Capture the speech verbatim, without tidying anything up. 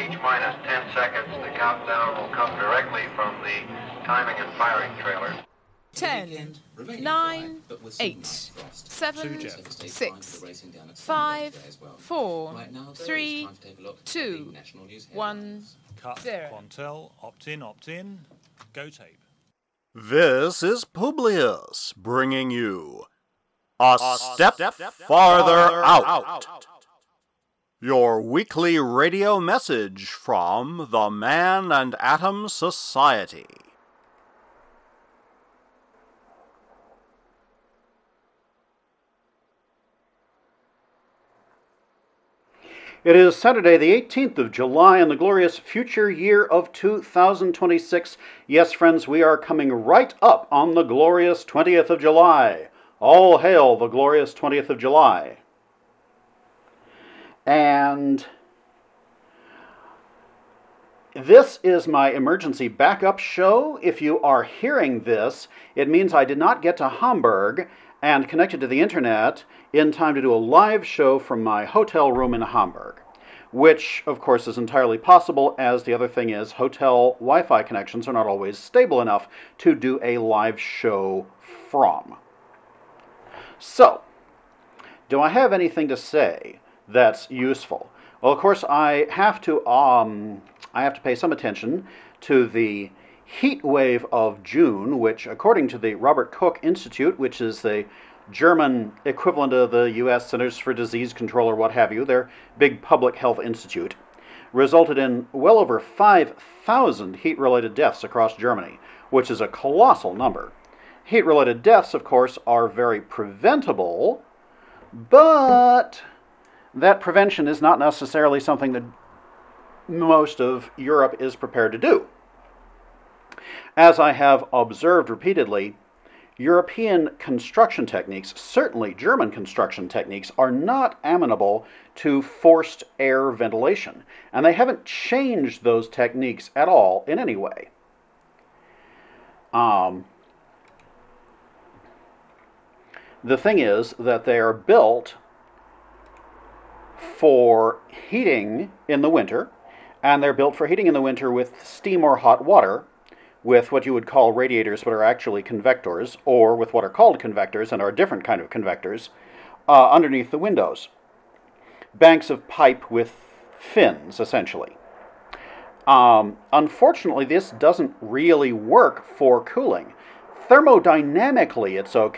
H minus ten seconds. The countdown will come directly from the timing and firing trailer. Ten, nine, eight, seven, six, five, four, three, two, one, Cut. zero. Quantel, opt-in, opt-in, go tape. This is Publius bringing you A, a Step, step Farther, farther out. out. Your weekly radio message from the Man and Atom Society. It is Saturday, the eighteenth of July, in the glorious future year of two thousand twenty-six. Yes, friends, we are coming right up on the glorious twentieth of July. All hail the glorious twentieth of July. And this is my emergency backup show. If you are hearing this, it means I did not get to Hamburg and connected to the internet in time to do a live show from my hotel room in Hamburg, which, of course, is entirely possible, as the other thing is hotel Wi-Fi connections are not always stable enough to do a live show from. So, do I have anything to say that's useful? Well, of course, I have to um, I have to pay some attention to the heat wave of June, which, according to the Robert Koch Institute, which is the German equivalent of the U S Centers for Disease Control or what have you, their big public health institute, resulted in well over five thousand heat-related deaths across Germany, which is a colossal number. Heat-related deaths, of course, are very preventable, but that prevention is not necessarily something that most of Europe is prepared to do. As I have observed repeatedly, European construction techniques, certainly German construction techniques, are not amenable to forced air ventilation, and they haven't changed those techniques at all in any way. Um, the thing is that they are built for heating in the winter, and they're built for heating in the winter with steam or hot water, with what you would call radiators but are actually convectors, or with what are called convectors and are a different kind of convectors, uh, underneath the windows. Banks of pipe with fins, essentially. Um, unfortunately, this doesn't really work for cooling. Thermodynamically, it's okay.